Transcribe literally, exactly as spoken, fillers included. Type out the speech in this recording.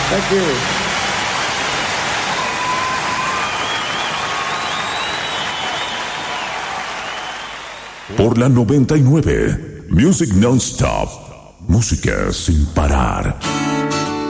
Thank you. Por la noventa y nueve, Music Non-Stop, música sin parar.